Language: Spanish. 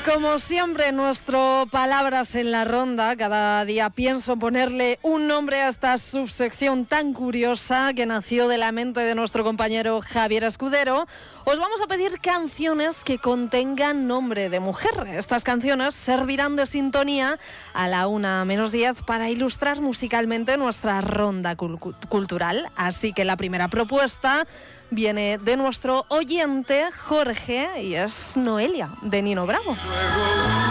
Como siempre, nuestro Palabras en la Ronda, cada día pienso ponerle un nombre a esta subsección tan curiosa que nació de la mente de nuestro compañero Javier Escudero. Os vamos a pedir canciones que contengan nombre de mujer. Estas canciones servirán de sintonía a la 1:10 para ilustrar musicalmente nuestra ronda cultural. Así que la primera propuesta viene de nuestro oyente Jorge y es Noelia, de Nino Bravo.